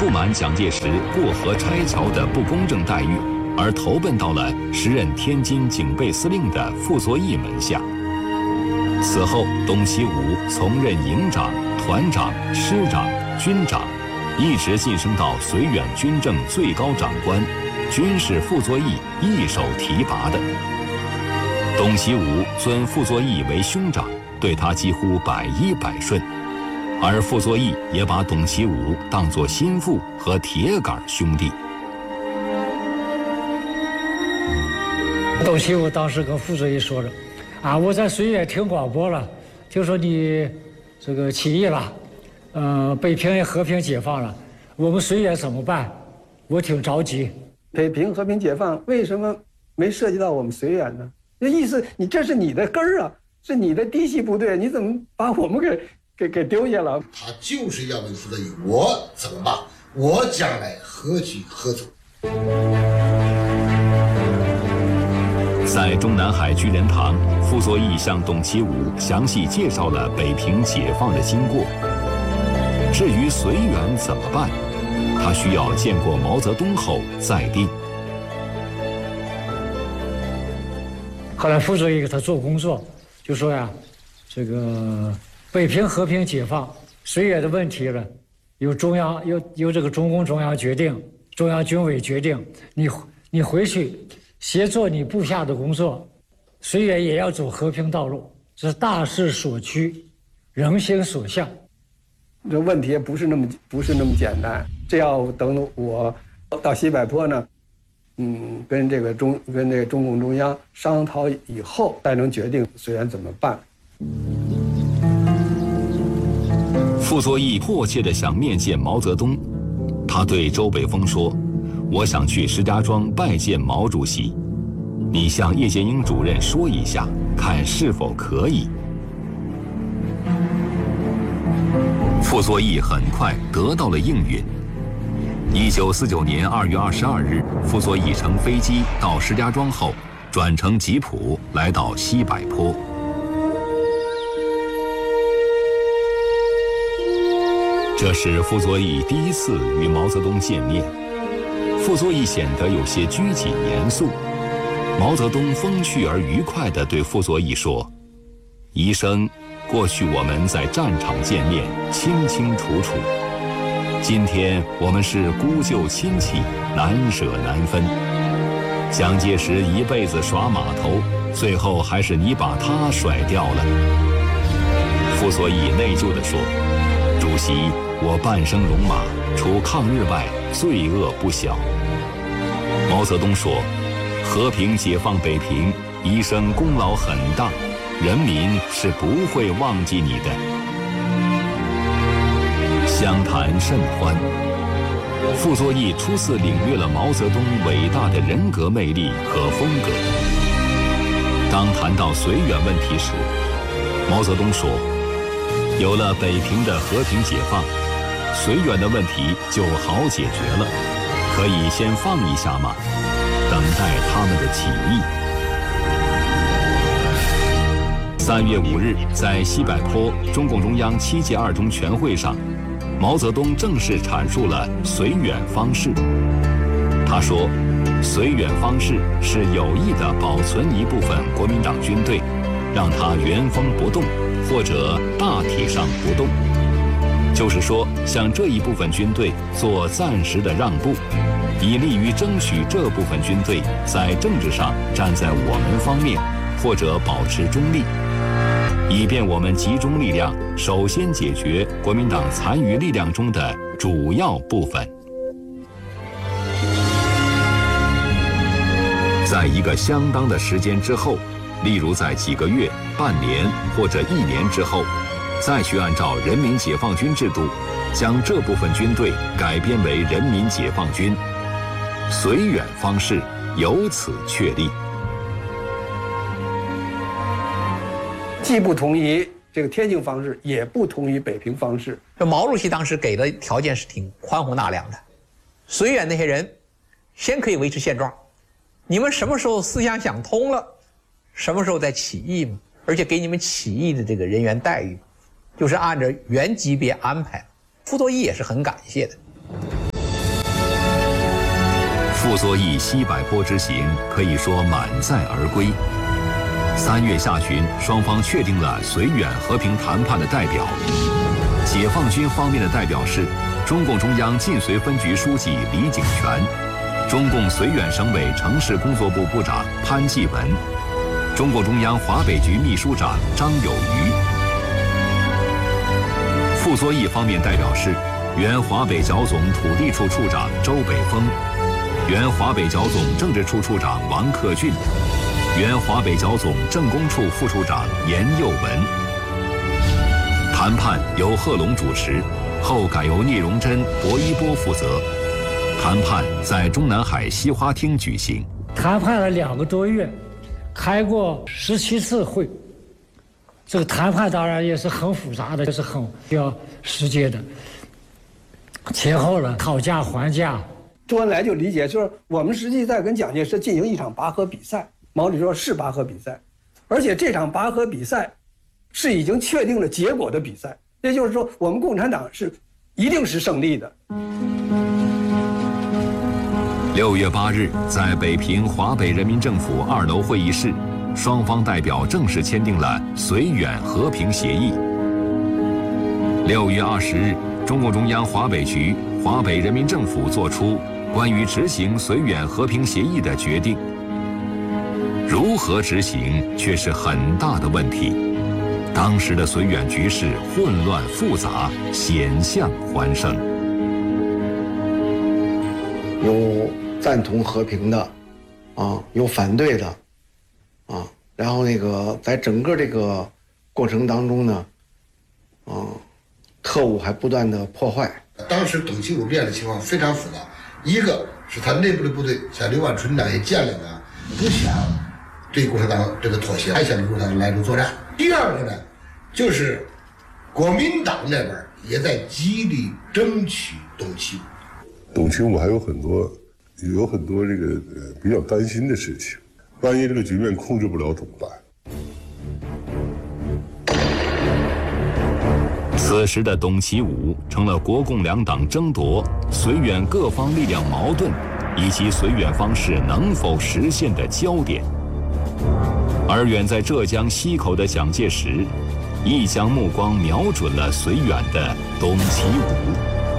不满蒋介石过河拆桥的不公正待遇，而投奔到了时任天津警备司令的傅作义门下。此后，董其武从任营长、团长、师长、军长，一直晋升到绥远军政最高长官，均是傅作义一手提拔的。董其武尊傅作义为兄长，对他几乎百依百顺，而傅作义也把董其武当作心腹和铁杆兄弟。 董其武当时跟傅作义说着：“啊，我在绥远听广播了，听说你这个起义了，北平也和平解放了，我们绥远怎么办？我挺着急。 北平和平解放为什么没涉及到我们绥远呢？那意思你这是你的根儿啊，是你的嫡系部队，你怎么把我们给丢下了？” 他就是要问傅作义，我怎么办？我将来何去何从？ 在中南海居仁堂，傅作义向董其武详细介绍了北平解放的经过。至于绥远怎么办，他需要见过毛泽东后再定。 后来傅作义给他做工作，就说呀，这个北平和平解放，绥远的问题呢，由中央由这个中共中央决定，中央军委决定，你回去协作你部下的工作，绥远也要走和平道路，这是大势所趋，人心所向。 这问题不是那么简单，这要等我到西柏坡呢，跟这个中共中央商讨以后，才能决定绥远怎么办。 傅作义迫切地想面见毛泽东，他对周北峰说：“我想去石家庄拜见毛主席，你向叶剑英主任说一下，看是否可以。”傅作义很快得到了应允。1949年2月22日，傅作义乘飞机到石家庄后，转乘吉普来到西柏坡。这是傅作义第一次与毛泽东见面。傅作义显得有些拘谨严肃。毛泽东风趣而愉快地对傅作义说：“医生，过去我们在战场见面，清清楚楚。今天我们是孤旧亲戚，难舍难分。蒋介石一辈子耍码头，最后还是你把他甩掉了。”傅作义内疚地说：“主席，我半生戎马，除抗日外，罪恶不小。”毛泽东说：“和平解放北平，医生功劳很大，人民是不会忘记你的。”相谈甚欢。傅作义初次领略了毛泽东伟大的人格魅力和风格。当谈到绥远问题时，毛泽东说：“有了北平的和平解放，绥远的问题就好解决了，可以先放一下吗？等待他们的起义。” 3月5日，在西柏坡中共中央7届二中全会上，毛泽东正式阐述了绥远方式。他说，绥远方式是有意地保存一部分国民党军队，让它原封不动，或者大体上不动。就是说，向这一部分军队做暂时的让步，以利于争取这部分军队在政治上站在我们方面，或者保持中立，以便我们集中力量，首先解决国民党残余力量中的主要部分。在一个相当的时间之后，例如在几个月、半年或者1年之后，再去按照人民解放军制度，将这部分军队改编为人民解放军，绥远方式由此确立。 既不同意这个天津方式，也不同意北平方式。 这毛主席当时给的条件是挺宽宏大量的，绥远那些人先可以维持现状，你们什么时候思想想通了，什么时候再起义嘛，而且给你们起义的这个人员待遇，就是按照原级别安排。傅作义也是很感谢的。 傅作义西柏坡之行可以说满载而归。3月下旬，双方确定了绥远和平谈判的代表。解放军方面的代表是中共中央晋绥分局书记李井泉，中共绥远省委城市工作部部长潘继文，中共中央华北局秘书长张有余。傅作义方面代表是原华北剿总土地处处长周北峰，原华北剿总政治处处长王克俊，原华北剿总政工处副处长严幼文。谈判由贺龙主持，后改由聂荣臻、薄一波负责。谈判在中南海西花厅举行。 谈判了2个多月，开过17次会。这个谈判当然也是很复杂的，也是很需要时间的。前后呢，讨价还价。 周恩来就理解，就是我们实际在跟蒋介石进行一场拔河比赛。毛主席说是拔河比赛，而且这场拔河比赛是已经确定了结果的比赛，也就是说，我们共产党是一定是胜利的。 6月8日，在北平华北人民政府2楼会议室，双方代表正式签订了绥远和平协议。6月20日，中共中央华北局、华北人民政府作出关于执行绥远和平协议的决定。如何执行却是很大的问题。当时的绥远局势混乱复杂，险象环生。 有赞同和平的，有反对的，然后在整个这个过程当中呢，特务还不断的破坏。 当时董其武面的情况非常复杂，一个是他内部的部队，像刘万春那些将领啊，不想对共产党这个妥协，还想与共产党来个作战。第二个呢，就是国民党那边也在极力争取董其武。 董其武还有很多这个比较担心的事情，万一这个局面控制不了怎么办？ 此时的董其武成了国共两党争夺绥远各方力量矛盾以及绥远方式能否实现的焦点。而远在浙江溪口的蒋介石亦将目光瞄准了绥远的董其武。